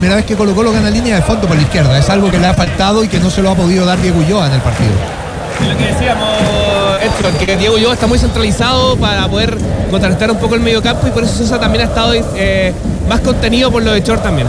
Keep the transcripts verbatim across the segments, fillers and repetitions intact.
primera vez que Colo-Colo gana línea de fondo por la izquierda. Es algo que le ha faltado y que no se lo ha podido dar Diego Ulloa en el partido. Es lo que decíamos, Edson, que Diego Ulloa está muy centralizado para poder contrarrestar un poco el mediocampo y por eso Sosa también ha estado eh, más contenido por lo de Chor también.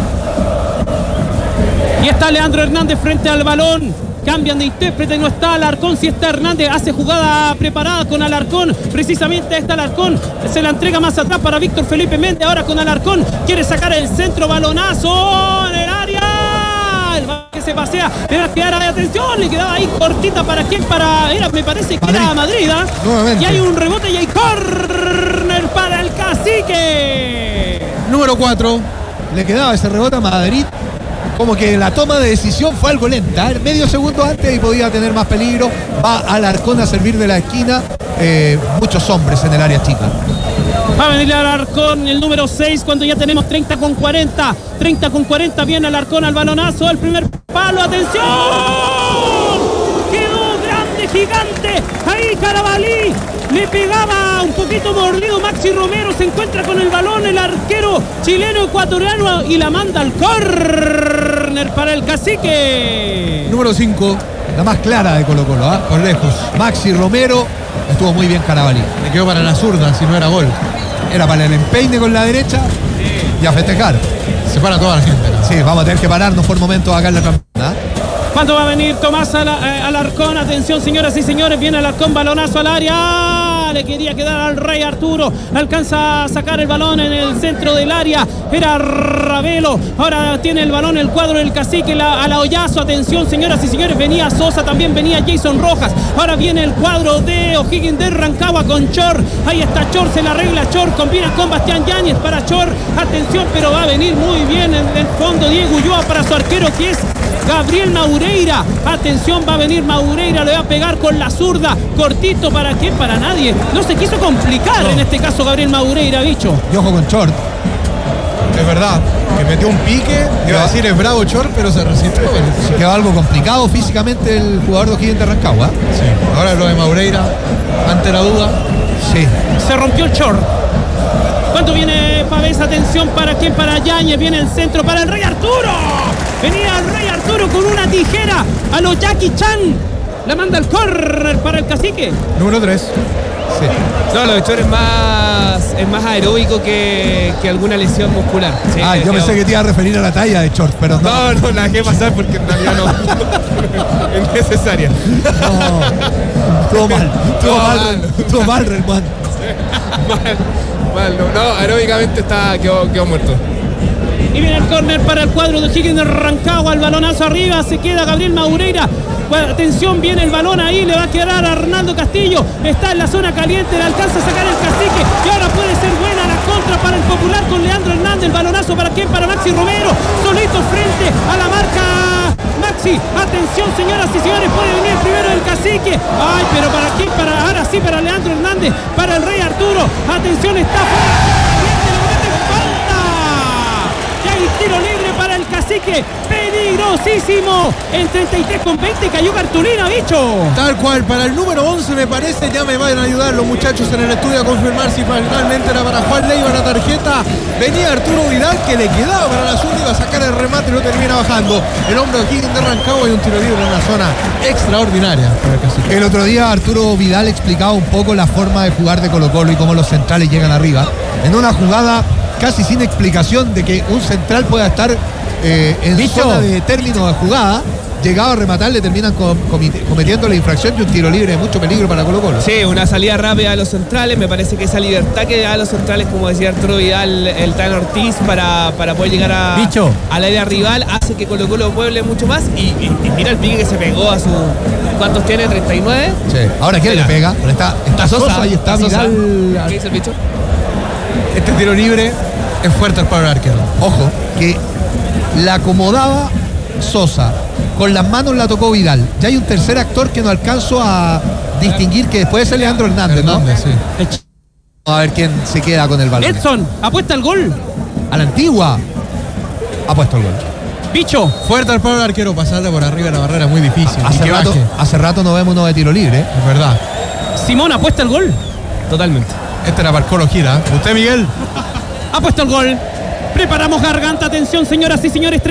Y está Leandro Hernández frente al balón. Cambian de intérprete, no está Alarcón, si está Hernández, hace jugada preparada con Alarcón, precisamente está Alarcón, se la entrega más atrás para Víctor Felipe Méndez, ahora con Alarcón, quiere sacar el centro, balonazo en el área, el balón que se pasea, era que era de atención, le quedaba ahí cortita, ¿para quién? Para, era, me parece que Madrid. Era Madrid, ¿eh? Y hay un rebote y hay córner para el Cacique. Número cuatro, le quedaba ese rebote a Madrid. Como que la toma de decisión fue algo lenta, ¿eh? Medio segundo antes y podía tener más peligro. Va Alarcón a servir de la esquina. Eh, muchos hombres en el área chica. Va a venir Alarcón, el número seis, cuando ya tenemos treinta con cuarenta. treinta con cuarenta, viene Alarcón al balonazo. El primer palo, atención. Quedó grande, gigante. Ahí Carabalí. Le pegaba un poquito mordido Maxi Romero, se encuentra con el balón el arquero chileno ecuatoriano y la manda al córner para el Cacique. Número cinco, la más clara de Colo-Colo, ¿eh? Por lejos. Maxi Romero, estuvo muy bien Carabalí. Le quedó para la zurda, si no era gol. Era para el empeine con la derecha y a festejar. Se para toda la gente, ¿no? Sí, vamos a tener que pararnos por momentos acá en la campana. ¿Cuándo va a venir Tomás Alarcón? Atención, señoras y señores, viene Alarcón, balonazo al área. Le quería quedar al Rey Arturo. Alcanza a sacar el balón en el centro del área. Era Ravelo. Ahora tiene el balón el cuadro del Cacique la, a la Ollazo. Atención, señoras y señores. Venía Sosa, también venía Jason Rojas. Ahora viene el cuadro de O'Higgins de Rancagua con Chor. Ahí está Chor, se la arregla Chor. Combina con Bastián Yáñez para Chor. Atención, pero va a venir muy bien en el fondo Diego Ulloa para su arquero que es Gabriel Maureira. Atención, va a venir Maureira, le va a pegar con la zurda. Cortito, ¿para qué? Para nadie. No se quiso complicar no. En este caso Gabriel Maureira, bicho. Y ojo con Chort. Es verdad, que metió un pique, iba a decir es bravo Chort, pero se resistió. Se quedó algo complicado físicamente el jugador de O'Higgins de Rancagua. Sí, ahora lo de Maureira, ante la duda. Sí. Se rompió el Chort. ¿Cuánto viene Pavés? Atención, ¿para quién? Para Yáñez, viene el centro para el Rey Arturo. Venía el Rey Arturo con una tijera a los Jackie Chan. La manda al córner para el Cacique. Número tres. Sí. No, lo de Chor es más, es más aeróbico que, que alguna lesión muscular. Sí, ah, yo pensé que te iba a referir a la talla de Chort, pero no. No, no, la dejé pasar porque en realidad no es necesaria. No, estuvo mal, estuvo mal, estuvo mal, Relman. Mal, mal, no, no, aeróbicamente está, quedó, quedó muerto. Y viene el córner para el cuadro de O'Higgins de Rancagua, el balonazo arriba, se queda Gabriel Maureira. Atención, viene el balón ahí, le va a quedar a Arnaldo Castillo, está en la zona caliente, le alcanza a sacar el Cacique y ahora puede ser buena la contra para el Popular con Leandro Hernández. El balonazo para quién, para Maxi Romero, solito frente a la marca Maxi. Atención, señoras y señores, puede venir primero el Cacique. Ay, pero para quién, para ahora sí, para Leandro Hernández, para el Rey Arturo. Atención, está fuera. Tiro libre para el Cacique, peligrosísimo. En treinta y tres con veinte cayó cartulina, bicho. Tal cual, para el número once me parece, ya me van a ayudar los muchachos en el estudio a confirmar si finalmente era para Juan Leiva la tarjeta. Venía Arturo Vidal que le quedaba para la zurda, iba a sacar el remate y lo termina bajando. El hombre de O'Higgins de Rancagua y un tiro libre en una zona extraordinaria para el Cacique. El otro día Arturo Vidal explicaba un poco la forma de jugar de Colo-Colo y cómo los centrales llegan arriba. En una jugada casi sin explicación de que un central pueda estar eh, en Bicho. zona de término de jugada, llegado a rematar, le terminan com cometiendo la infracción y un tiro libre de mucho peligro para Colo-Colo. Sí, una salida rápida a los centrales, me parece que esa libertad que da a los centrales, como decía Arturo Vidal, el Tan Ortiz, para, para poder llegar a, Bicho. al área rival, hace que Colo-Colo pueble mucho más y, y, y mira el pique que se pegó a su... ¿Cuántos tiene? ¿treinta y nueve? Sí. Ahora ¿quién le pega? Está, está Sosa, Sosa y está, está Vidal. Sosa. ¿Qué dice el bicho? Este tiro libre es fuerte al palo del arquero. Ojo, que la acomodaba Sosa. Con las manos la tocó Vidal. Ya hay un tercer actor que no alcanzo a distinguir, que después es Leandro Hernández, Hernández, ¿no? Sí. A ver quién se queda con el balón. Edson, apuesta el gol. A la antigua. Ha puesto el gol. Bicho. Fuerte al palo del arquero, pasarle por arriba de la barrera muy difícil. Hace rato, hace rato no vemos uno de tiro libre. ¿eh? Es verdad. Simón, apuesta el gol. Totalmente. Este era para el Colo Gira. ¿Usted, Miguel? Ha puesto el gol. Preparamos garganta, atención señoras y señores.